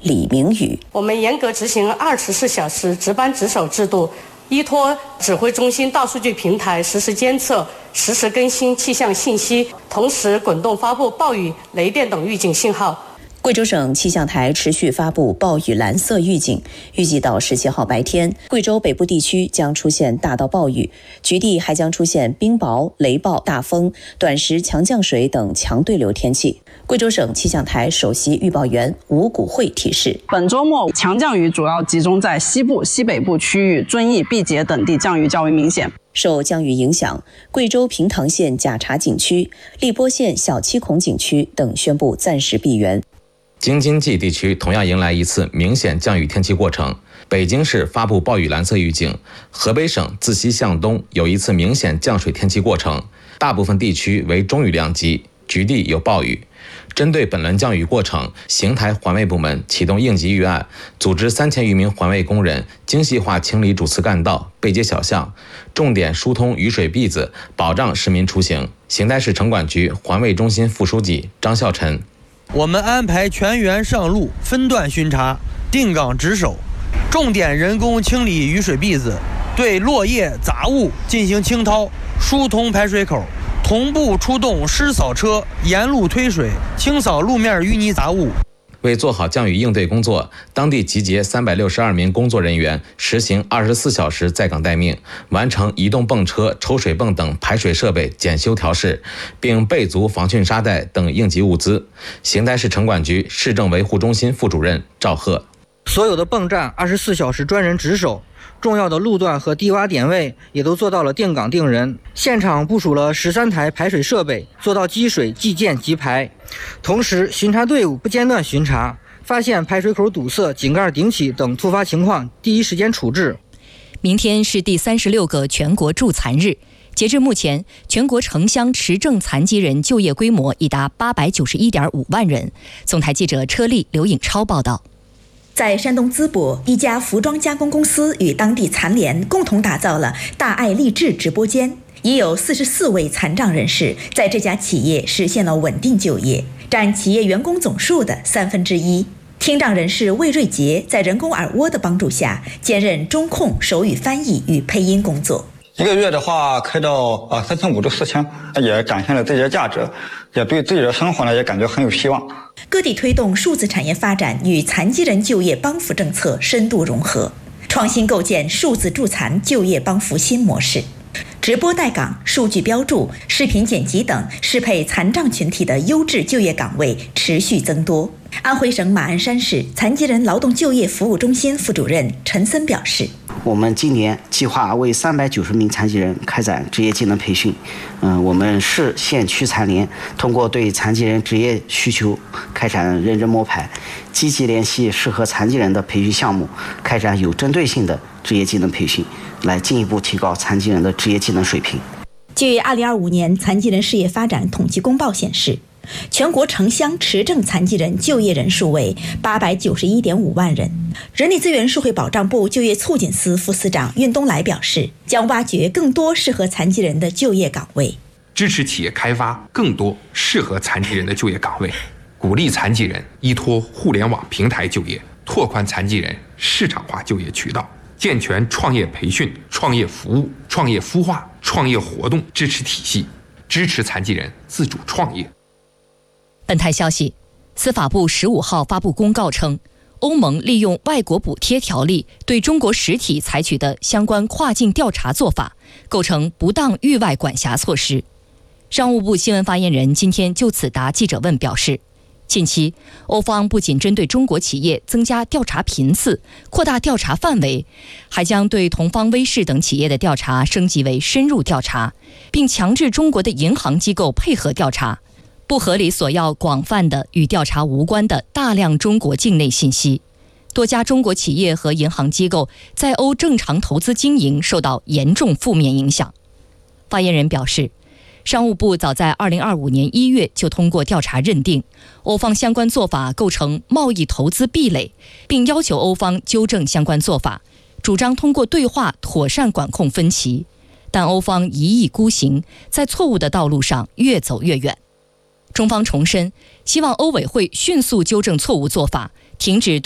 李明宇。 我们严格执行24小时值班值守制度，依托指挥中心大数据平台实时监测、实时更新气象信息，同时滚动发布暴雨、雷电等预警信号。 贵州省气象台持续发布暴雨蓝色预警，预计到17号白天，贵州北部地区将出现大到暴雨，局地还将出现冰雹、雷暴、大风、短时强降水等强对流天气。贵州省气象台首席预报员吴谷慧提示， 本周末强降雨主要集中在西部、西北部区域，遵义、毕节等地降雨较为明显。 受降雨影响，贵州平塘县贾察景区、荔波县小七孔景区等宣布暂时闭园。 京津冀地区同样迎来一次明显降雨天气过程，北京市发布暴雨蓝色预警，河北省自西向东有一次明显降水天气过程，大部分地区为中雨量级，局地有暴雨。针对本轮降雨过程，邢台环卫部门启动应急预案，组织3000余名环卫工人精细化清理主次干道、背街小巷，重点疏通雨水篦子，保障市民出行。邢台市城管局环卫中心副书记张孝臣， 我们安排全员上路，分段巡查，定岗值守，重点人工清理雨水篦子，对落叶杂物进行清掏，疏通排水口，同步出动湿扫车沿路推水，清扫路面淤泥杂物。 为做好降雨应对工作，当地集结362名工作人员，实行24小时在岗待命，完成移动泵车、抽水泵等排水设备检修调试，并备足防汛沙袋等应急物资。邢台市城管局市政维护中心副主任赵贺， 所有的泵站24小时专人值守，重要的路段和低洼点位也都做到了定岗定人，现场部署了13台排水设备，做到积水即建即排。同时，巡查队伍不间断巡查，发现排水口堵塞、井盖顶起等突发情况，第一时间处置。 明天是第36个全国助残日，截至目前，全国城乡持证残疾人就业规模已达891.5万人。总台记者车丽、刘颖超报道。在山东淄博，一家服装加工公司与当地残联共同打造了大爱励志直播间，已有44位残障人士在这家企业实现了稳定就业，占企业员工总数的1/3。听障人士魏瑞杰在人工耳蜗的帮助下，兼任中控、手语翻译与配音工作。 1个月的话开到3500到4000，也展现了自己的价值，也对自己的生活呢也感觉很有希望。 各地推动数字产业发展与残疾人就业帮扶政策深度融合，创新构建数字助残就业帮扶新模式。直播带岗、数据标注、视频剪辑等适配残障群体的优质就业岗位持续增多。安徽省马鞍山市残疾人劳动就业服务中心副主任陈森表示， 我们今年计划为390名残疾人开展职业技能培训。我们市县区残联通过对残疾人职业需求开展认真摸排，积极联系适合残疾人的培训项目，开展有针对性的职业技能培训，来进一步提高残疾人的职业技能水平。 据2025年残疾人事业发展统计公报显示，全国城乡持证残疾人就业人数为891.5万人。人力资源社会保障部就业促进司副司长运东来表示，将挖掘更多适合残疾人的就业岗位， 支持企业开发更多适合残疾人的就业岗位，鼓励残疾人依托互联网平台就业，拓宽残疾人市场化就业渠道，健全创业培训、创业服务、创业孵化、创业活动支持体系，支持残疾人自主创业。 本台消息，司法部15号发布公告称，欧盟利用外国补贴条例对中国实体采取的相关跨境调查做法，构成不当域外管辖措施。商务部新闻发言人今天就此答记者问表示，近期欧方不仅针对中国企业增加调查频次、扩大调查范围，还将对同方威视等企业的调查升级为深入调查，并强制中国的银行机构配合调查，不合理索要广泛的与调查无关的大量中国境内信息。多家中国企业和银行机构在欧正常投资经营受到严重负面影响。发言人表示，商务部早在2025年1月就通过调查认定，欧方相关做法构成贸易投资壁垒，并要求欧方纠正相关做法，主张通过对话妥善管控分歧。但欧方一意孤行，在错误的道路上越走越远。中方重申，希望欧委会迅速纠正错误做法，停止